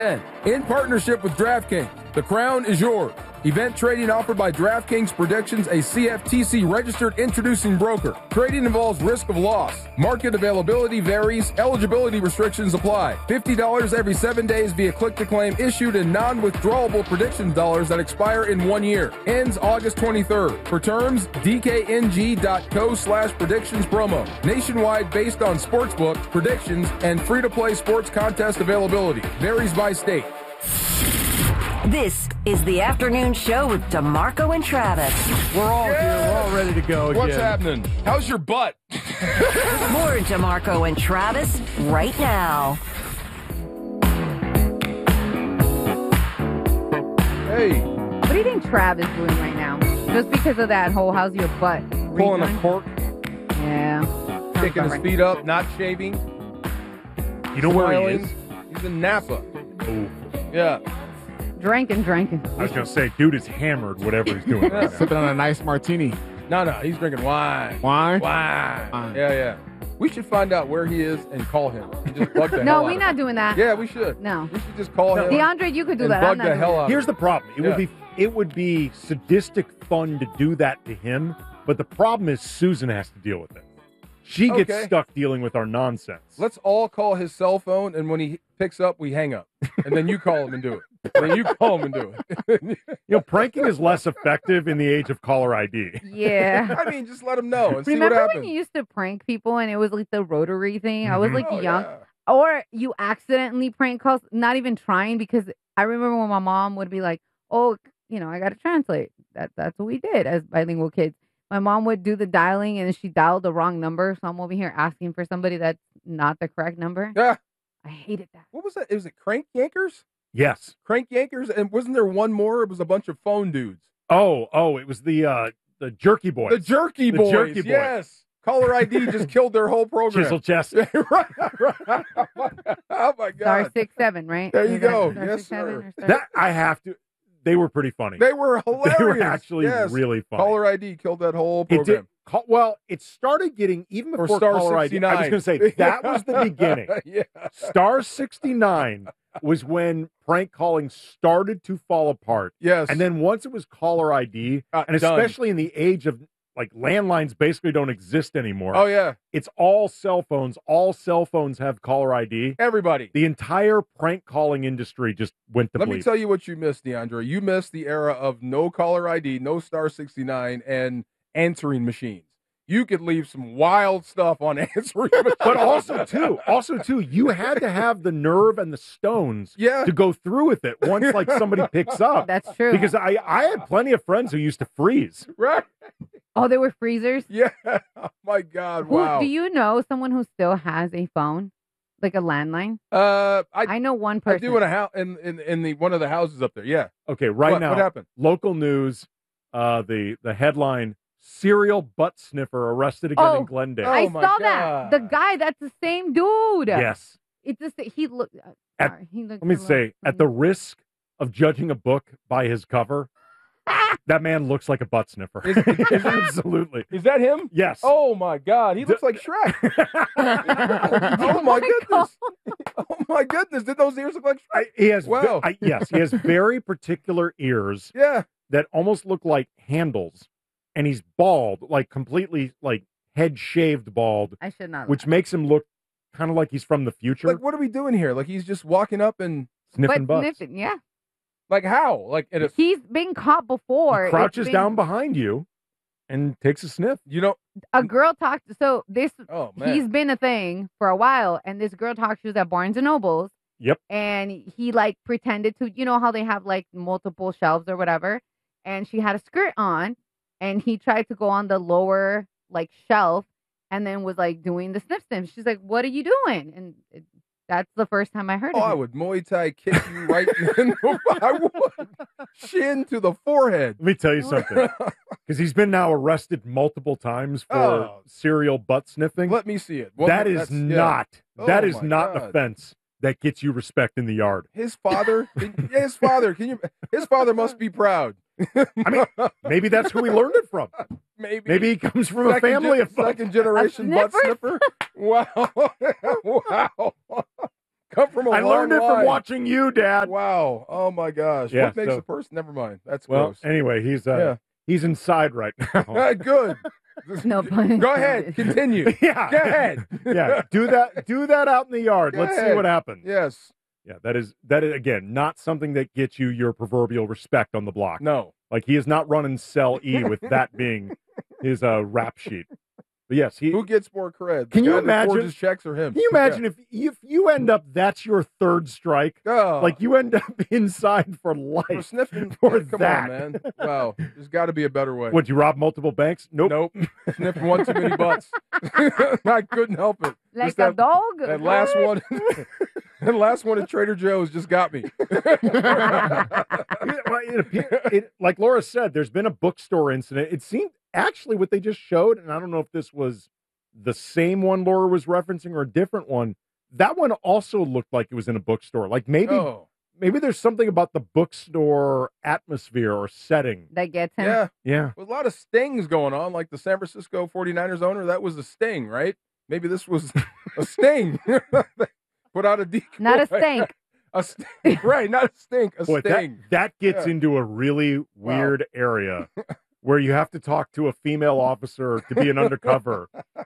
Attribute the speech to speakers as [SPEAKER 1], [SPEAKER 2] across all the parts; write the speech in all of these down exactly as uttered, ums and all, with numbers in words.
[SPEAKER 1] In partnership with DraftKings, the crown is yours. Event trading offered by DraftKings Predictions, a C F T C-registered introducing broker. Trading involves risk of loss. Market availability varies. Eligibility restrictions apply. fifty dollars every seven days via click-to-claim issued in non-withdrawable predictions dollars that expire in one year. Ends August twenty-third. For terms, dkng.co slash predictions promo. Nationwide based on sportsbook, predictions, and free-to-play sports contest availability. Varies by state.
[SPEAKER 2] This is the afternoon show with DeMarco and Travis.
[SPEAKER 3] We're all yeah. here. We're all ready to go again.
[SPEAKER 1] What's happening? How's your butt?
[SPEAKER 2] More DeMarco and Travis right now.
[SPEAKER 1] Hey.
[SPEAKER 4] What do you think Trav is doing right now? Just because of that whole how's your butt?
[SPEAKER 1] Pulling
[SPEAKER 4] reason?
[SPEAKER 1] a cork.
[SPEAKER 4] Yeah.
[SPEAKER 1] Kicking his feet up, not shaving.
[SPEAKER 3] You know
[SPEAKER 1] smiling.
[SPEAKER 3] where he is?
[SPEAKER 1] He's in Napa.
[SPEAKER 3] Oh.
[SPEAKER 1] Yeah.
[SPEAKER 4] Drinking, drinking.
[SPEAKER 3] I was going to say, dude is hammered, whatever he's doing.
[SPEAKER 1] Yeah.
[SPEAKER 3] Right now.
[SPEAKER 5] Sipping on a nice martini.
[SPEAKER 1] No, no, he's drinking wine.
[SPEAKER 5] Wine?
[SPEAKER 1] Wine.
[SPEAKER 5] Wine.
[SPEAKER 1] Yeah, yeah. We should find out where he is and call him. And just bug the
[SPEAKER 4] No,
[SPEAKER 1] hell
[SPEAKER 4] we're
[SPEAKER 1] out
[SPEAKER 4] not
[SPEAKER 1] of him.
[SPEAKER 4] doing that.
[SPEAKER 1] Yeah, we should.
[SPEAKER 4] No.
[SPEAKER 1] We should just call him.
[SPEAKER 4] DeAndre, you could do
[SPEAKER 1] and
[SPEAKER 4] that.
[SPEAKER 1] Bug
[SPEAKER 4] I'm not
[SPEAKER 1] the
[SPEAKER 4] doing
[SPEAKER 1] hell
[SPEAKER 4] that.
[SPEAKER 1] out of
[SPEAKER 3] Here's
[SPEAKER 1] him.
[SPEAKER 3] the problem. It
[SPEAKER 1] Yeah.
[SPEAKER 3] would be it would be sadistic fun to do that to him, but the problem is Susan has to deal with it. She gets
[SPEAKER 1] Okay.
[SPEAKER 3] stuck dealing with our nonsense.
[SPEAKER 1] Let's all call his cell phone, and when he picks up, we hang up. And then you call him and do it. And then you call him and do it.
[SPEAKER 3] You know, pranking is less effective in the age of caller I D.
[SPEAKER 4] Yeah.
[SPEAKER 1] I mean, just let him know and see
[SPEAKER 4] Remember
[SPEAKER 1] what
[SPEAKER 4] when
[SPEAKER 1] happens.
[SPEAKER 4] you used to prank people and it was like the rotary thing? I was like
[SPEAKER 1] Oh,
[SPEAKER 4] young.
[SPEAKER 1] yeah.
[SPEAKER 4] Or you accidentally prank calls, not even trying, because I remember when my mom would be like, oh, you know, I got to translate. That That's what we did as bilingual kids. My mom would do the dialing and she dialed the wrong number. So I'm over here asking for somebody that's not the correct number.
[SPEAKER 1] Yeah.
[SPEAKER 4] I hated that.
[SPEAKER 1] What was that? Was it Crank Yankers?
[SPEAKER 3] Yes.
[SPEAKER 1] Crank Yankers? And wasn't there one more? It was a bunch of phone dudes.
[SPEAKER 3] Oh, oh, it was the uh, the jerky boys.
[SPEAKER 1] The Jerky
[SPEAKER 3] The
[SPEAKER 1] Boys.
[SPEAKER 3] Jerky Boys.
[SPEAKER 1] Yes. Caller I D just killed their whole program.
[SPEAKER 3] Chisel chest.
[SPEAKER 1] right, right. Oh, my God.
[SPEAKER 4] Star six seven, right?
[SPEAKER 1] There you
[SPEAKER 4] Is that
[SPEAKER 1] go.
[SPEAKER 4] star
[SPEAKER 1] Yes,
[SPEAKER 4] six, seven,
[SPEAKER 1] sir.
[SPEAKER 4] or star-
[SPEAKER 3] That I have to. They were pretty funny.
[SPEAKER 1] They were hilarious.
[SPEAKER 3] They were actually
[SPEAKER 1] yes.
[SPEAKER 3] really funny.
[SPEAKER 1] Caller I D killed that whole
[SPEAKER 3] It
[SPEAKER 1] program.
[SPEAKER 3] did. Call, well, it started getting even
[SPEAKER 1] Or
[SPEAKER 3] before
[SPEAKER 1] Star
[SPEAKER 3] caller I D. I was
[SPEAKER 1] sixty-nine.
[SPEAKER 3] going to say that was the beginning.
[SPEAKER 1] Yeah.
[SPEAKER 3] Star sixty-nine was when prank calling started to fall apart.
[SPEAKER 1] Yes.
[SPEAKER 3] And then once it was caller I D,
[SPEAKER 1] Uh,
[SPEAKER 3] and
[SPEAKER 1] done.
[SPEAKER 3] especially in the age of like landlines basically don't exist anymore.
[SPEAKER 1] Oh, yeah.
[SPEAKER 3] It's all cell phones. All cell phones have caller I D.
[SPEAKER 1] Everybody.
[SPEAKER 3] The entire prank calling industry just went to
[SPEAKER 1] Let
[SPEAKER 3] bleed.
[SPEAKER 1] me tell you what you missed, DeAndre. You missed the era of no caller I D, no Star sixty-nine, and answering machines. You could leave some wild stuff on answering machines.
[SPEAKER 3] But also too, also too, you had to have the nerve and the stones
[SPEAKER 1] Yeah.
[SPEAKER 3] to go through with it once like somebody picks up.
[SPEAKER 4] That's true.
[SPEAKER 3] Because I, I had plenty of friends who used to freeze.
[SPEAKER 1] Right.
[SPEAKER 4] Oh, they were freezers?
[SPEAKER 1] Yeah. Oh, my God.
[SPEAKER 4] Who,
[SPEAKER 1] Wow.
[SPEAKER 4] do you know someone who still has a phone? Like a landline?
[SPEAKER 1] uh, I,
[SPEAKER 4] I know one
[SPEAKER 1] I
[SPEAKER 4] person.
[SPEAKER 1] do in a house in, in in the one of the houses up there. Yeah.
[SPEAKER 3] Okay, right
[SPEAKER 1] What-
[SPEAKER 3] now,
[SPEAKER 1] what happened?
[SPEAKER 3] local news, uh, the the headline: serial butt sniffer arrested again
[SPEAKER 4] Oh.
[SPEAKER 3] in Glendale.
[SPEAKER 1] Oh,
[SPEAKER 4] I
[SPEAKER 1] my
[SPEAKER 4] saw that. The
[SPEAKER 1] God.
[SPEAKER 4] guy, that's the same dude.
[SPEAKER 3] Yes.
[SPEAKER 4] It's just that he looked. Uh,
[SPEAKER 3] At-
[SPEAKER 4] sorry, he looked
[SPEAKER 3] Let me
[SPEAKER 4] a little
[SPEAKER 3] say, at the
[SPEAKER 4] funny.
[SPEAKER 3] risk of judging a book by his cover, that man looks like a butt sniffer.
[SPEAKER 1] Is- is-
[SPEAKER 3] Absolutely.
[SPEAKER 1] Is that him?
[SPEAKER 3] Yes.
[SPEAKER 1] Oh my God, he looks like Shrek. oh my goodness. Oh my goodness, did those ears look like Shrek?
[SPEAKER 3] I, he has. ve-
[SPEAKER 1] Wow.
[SPEAKER 3] I, yes, he has very particular ears
[SPEAKER 1] Yeah.
[SPEAKER 3] that almost look like handles, and he's bald, like completely like head shaved bald,
[SPEAKER 4] I should not.
[SPEAKER 3] which makes him look kind of like he's from the future,
[SPEAKER 1] Like, what are we doing here? Like, he's just walking up and
[SPEAKER 3] sniffing
[SPEAKER 4] but
[SPEAKER 3] butts.
[SPEAKER 4] sniffing, yeah.
[SPEAKER 1] like how? Like, at a,
[SPEAKER 4] He's been caught before.
[SPEAKER 3] He
[SPEAKER 4] It's
[SPEAKER 3] crouches
[SPEAKER 4] been-
[SPEAKER 3] down behind you and takes a sniff.
[SPEAKER 1] you know?
[SPEAKER 4] A girl talked. So this,
[SPEAKER 1] Oh man.
[SPEAKER 4] he's been a thing for a while, and this girl talked. She was at Barnes and Nobles.
[SPEAKER 3] Yep.
[SPEAKER 4] And he like pretended to, you know how they have like multiple shelves or whatever, and she had a skirt on, and he tried to go on the lower like shelf, and then was like doing the sniff sniff. She's like, "What are you doing?" And it, that's the first time I heard
[SPEAKER 1] Oh,
[SPEAKER 4] of
[SPEAKER 1] I
[SPEAKER 4] it.
[SPEAKER 1] would Muay Thai kick you right in the I would. Shin to the forehead.
[SPEAKER 3] Let me tell you something, because he's been now arrested multiple times for
[SPEAKER 1] Oh.
[SPEAKER 3] serial butt sniffing.
[SPEAKER 1] Let me see it. Well,
[SPEAKER 3] that is
[SPEAKER 1] that's- yeah.
[SPEAKER 3] not. That
[SPEAKER 1] Oh,
[SPEAKER 3] is
[SPEAKER 1] my
[SPEAKER 3] not
[SPEAKER 1] God.
[SPEAKER 3] an offense that gets you respect in the yard.
[SPEAKER 1] His father, his father, can you? His father must be proud.
[SPEAKER 3] I mean, maybe that's who he learned it from.
[SPEAKER 1] maybe,
[SPEAKER 3] Maybe he comes from a
[SPEAKER 1] Second
[SPEAKER 3] family
[SPEAKER 1] gen-
[SPEAKER 3] of butt
[SPEAKER 1] second generation butt
[SPEAKER 4] sniffer?
[SPEAKER 1] sniffer. Wow, wow. come from a
[SPEAKER 3] I
[SPEAKER 1] long
[SPEAKER 3] learned it
[SPEAKER 1] line.
[SPEAKER 3] from watching you, Dad.
[SPEAKER 1] Wow. Oh my gosh.
[SPEAKER 3] Yeah,
[SPEAKER 1] what makes
[SPEAKER 3] so-
[SPEAKER 1] a person? Never mind. That's
[SPEAKER 3] Well,
[SPEAKER 1] gross.
[SPEAKER 3] anyway, he's uh,
[SPEAKER 1] Yeah.
[SPEAKER 3] he's inside right now.
[SPEAKER 1] Ah, good.
[SPEAKER 4] No pun
[SPEAKER 1] Go ahead.
[SPEAKER 4] intended.
[SPEAKER 1] Continue.
[SPEAKER 3] yeah,
[SPEAKER 1] Go ahead.
[SPEAKER 3] yeah, do that. Do that out in the yard.
[SPEAKER 1] Go
[SPEAKER 3] Let's see
[SPEAKER 1] ahead.
[SPEAKER 3] what happens.
[SPEAKER 1] Yes.
[SPEAKER 3] Yeah, that is that is again not something that gets you your proverbial respect on the block.
[SPEAKER 1] No.
[SPEAKER 3] Like he is not running cell E with that being his uh, rap sheet. But yes, he.
[SPEAKER 1] Who gets more cred? The
[SPEAKER 3] Can you
[SPEAKER 1] guy that
[SPEAKER 3] imagine-
[SPEAKER 1] forges checks or him?
[SPEAKER 3] Can you imagine if if you end up that's your third strike,
[SPEAKER 1] Yeah. Oh,
[SPEAKER 3] like you end up inside for
[SPEAKER 1] for
[SPEAKER 3] life
[SPEAKER 1] sniffing.
[SPEAKER 3] for
[SPEAKER 1] yeah, come
[SPEAKER 3] that?
[SPEAKER 1] on, man. Wow. There's got to be a better way.
[SPEAKER 3] Would you rob multiple banks? Nope.
[SPEAKER 1] Nope. Sniffed one too many butts. I couldn't help it.
[SPEAKER 4] Like
[SPEAKER 1] Just
[SPEAKER 4] a
[SPEAKER 1] that,
[SPEAKER 4] dog.
[SPEAKER 1] that last one. That last one at Trader Joe's just got me.
[SPEAKER 3] It- well, it appear- it- like Laura said, there's been a bookstore incident. It seemed actually what they just showed, and I don't know if this was the same one Laura was referencing or a different one. That one also looked like it was in a bookstore. Like maybe
[SPEAKER 1] Oh,
[SPEAKER 3] maybe there's something about the bookstore atmosphere or setting.
[SPEAKER 4] That gets him.
[SPEAKER 1] yeah.
[SPEAKER 3] Yeah.
[SPEAKER 1] With a lot of stings going on, like the San Francisco forty-niners owner, that was a sting, right? Maybe this was a sting. Put out a decoy.
[SPEAKER 4] Not a stink.
[SPEAKER 1] A sting. Right, not a stink, a
[SPEAKER 3] Boy, that,
[SPEAKER 1] sting.
[SPEAKER 3] that gets
[SPEAKER 1] Yeah.
[SPEAKER 3] into a really weird area where you have to talk to a female officer to be an undercover.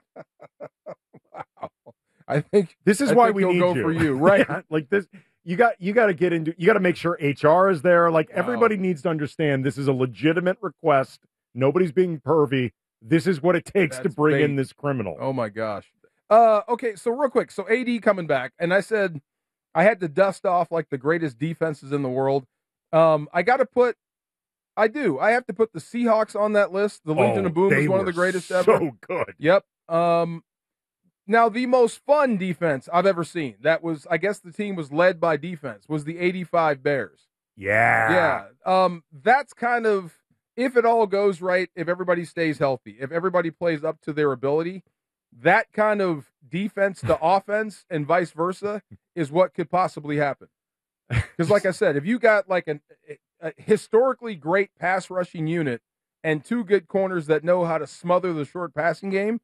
[SPEAKER 1] Wow. I think
[SPEAKER 3] This is
[SPEAKER 1] I
[SPEAKER 3] why
[SPEAKER 1] think
[SPEAKER 3] we
[SPEAKER 1] he'll
[SPEAKER 3] need
[SPEAKER 1] go
[SPEAKER 3] you.
[SPEAKER 1] for you, right?
[SPEAKER 3] Yeah, like this, you got you got to get into. You got to make sure H R is there. Like
[SPEAKER 1] Wow.
[SPEAKER 3] everybody needs to understand this is a legitimate request. Nobody's being pervy. This is what it takes to
[SPEAKER 1] That's
[SPEAKER 3] bring
[SPEAKER 1] bait.
[SPEAKER 3] in this criminal.
[SPEAKER 1] Oh my gosh. Uh, okay, so real quick, so A D coming back, and I said I had to dust off like the greatest defenses in the world. Um, I got to put, I do, I have to put the Seahawks on that list. The Legion
[SPEAKER 3] Oh,
[SPEAKER 1] of Boom
[SPEAKER 3] they
[SPEAKER 1] is one of
[SPEAKER 3] were
[SPEAKER 1] the greatest
[SPEAKER 3] so
[SPEAKER 1] ever.
[SPEAKER 3] good.
[SPEAKER 1] Yep. Um, now the most fun defense I've ever seen. That was, I guess, the team was led by defense. Was the eighty-five Bears.
[SPEAKER 3] Yeah.
[SPEAKER 1] Yeah. Um, that's kind of, if it all goes right, if everybody stays healthy, if everybody plays up to their ability, that kind of defense to offense and vice versa is what could possibly happen. Because, like I said, if you got like an, a historically great pass rushing unit and two good corners that know how to smother the short passing game,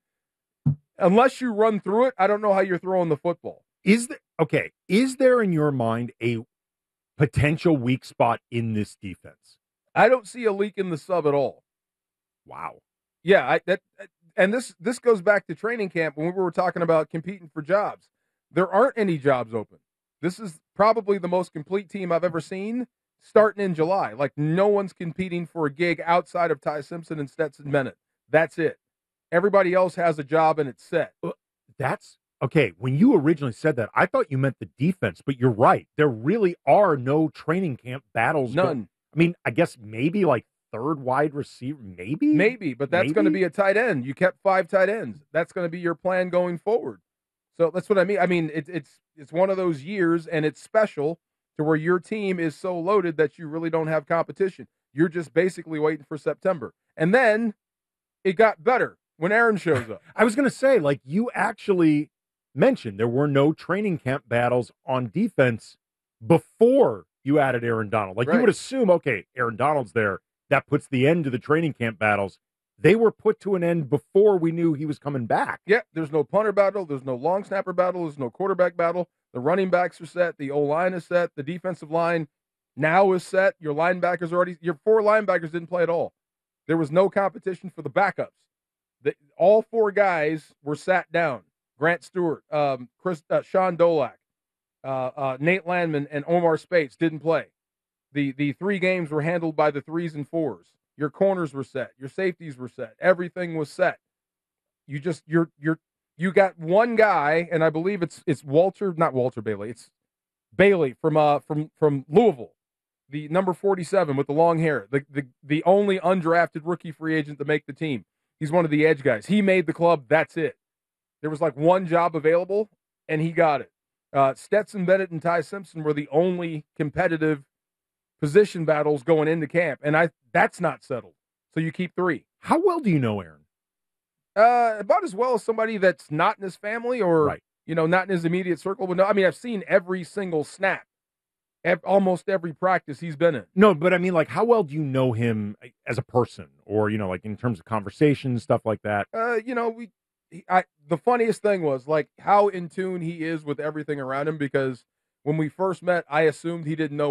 [SPEAKER 1] unless you run through it, I don't know how you're throwing the football.
[SPEAKER 3] Is there okay? Is there in your mind a potential weak spot in this defense?
[SPEAKER 1] I don't see a leak in the sub at all.
[SPEAKER 3] Wow.
[SPEAKER 1] Yeah, I, that and this this goes back to training camp when we were talking about competing for jobs. There aren't any jobs open. This is probably the most complete team I've ever seen starting in July. Like no one's competing for a gig outside of Ty Simpson and Stetson Bennett. That's it. Everybody else has a job and it's set.
[SPEAKER 3] That's okay. When you originally said that, I thought you meant the defense, but you're right. There really are no training camp battles. go-
[SPEAKER 1] None.
[SPEAKER 3] I mean, I guess maybe like third wide receiver, maybe.
[SPEAKER 1] Maybe, but that's going to
[SPEAKER 3] Maybe?
[SPEAKER 1] be a tight end. You kept five tight ends. That's going to be your plan going forward. So that's what I mean. I mean, it, it's it's one of those years, and it's special to where your team is so loaded that you really don't have competition. You're just basically waiting for September, and then it got better when Aaron shows up.
[SPEAKER 3] I was going to say, like you actually mentioned, there were no training camp battles on defense before you added Aaron Donald. Like you
[SPEAKER 1] Right.
[SPEAKER 3] would assume, okay, Aaron Donald's there. That puts the end to the training camp battles. They were put to an end before we knew he was coming back.
[SPEAKER 1] Yeah, there's no punter battle. There's no long snapper battle. There's no quarterback battle. The running backs are set. The O-line is set. The defensive line now is set. Your linebackers already, your four linebackers didn't play at all. There was no competition for the backups. The, all four guys were sat down. Grant Stewart, um, Chris, uh, Sean Dolak, uh, uh, Nate Landman, and Omar Spates didn't play. The, the three games were handled by the threes and fours. Your corners were set. Your safeties were set. Everything was set. You just you're you're you got one guy, and I believe it's it's Walter, not Walter Bailey. It's Bailey from uh from from Louisville, the number forty-seven with the long hair, the the the only undrafted rookie free agent to make the team. He's one of the edge guys. He made the club. That's it. There was like one job available, and he got it. Uh, Stetson Bennett and Ty Simpson were the only competitive position battles going into camp, and I that's not settled. So you keep three.
[SPEAKER 3] How well do you know Aaron?
[SPEAKER 1] Uh, about as well as somebody that's not in his family or
[SPEAKER 3] Right.
[SPEAKER 1] you know not in his immediate circle. But no, I mean I've seen every single snap, ev- almost every practice he's been in.
[SPEAKER 3] No, but I mean, like, how well do you know him as a person, or you know, like in terms of conversation, stuff like that?
[SPEAKER 1] Uh, you know we he, I the funniest thing was like how in tune he is with everything around him because when we first met, I assumed he didn't know